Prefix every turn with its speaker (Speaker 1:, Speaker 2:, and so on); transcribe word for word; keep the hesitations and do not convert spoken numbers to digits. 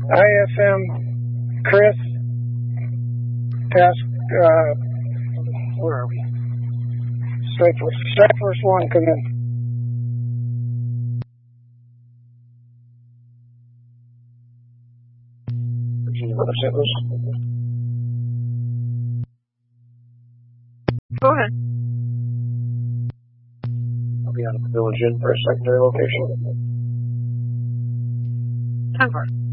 Speaker 1: I F M, Chris, ask, uh, where are we? Strike Force, Strike Force one, come in.
Speaker 2: Go ahead.
Speaker 1: I'll be out of the Village Inn for a secondary location.
Speaker 2: Ten four.